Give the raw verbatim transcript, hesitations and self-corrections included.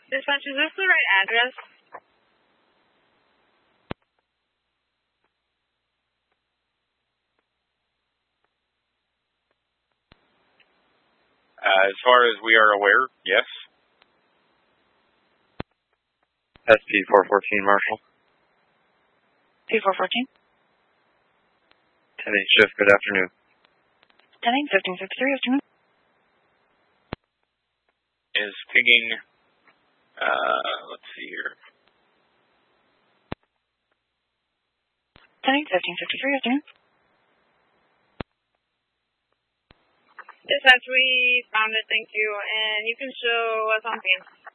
Dispatch, is this the right address? Uh, as far as we are aware, yes. S P four fourteen, Marshall. P four fourteen. ten eight shift, good afternoon. ten eight fifteen fifty-three, afternoon. Is pinging, uh, let's see here. ten eight fifteen fifty-three, afternoon. Dispatch, we found it, thank you, and you can show us on scene.